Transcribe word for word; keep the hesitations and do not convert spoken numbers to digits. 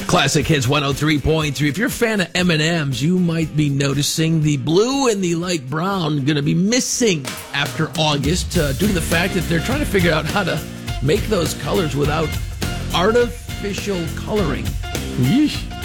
Classic Hits one oh three point three. If you're a fan of M and M's, you might be noticing the blue and the light brown going to be missing after August uh, due to the fact that they're trying to figure out how to make those colors without artificial coloring. Yeesh.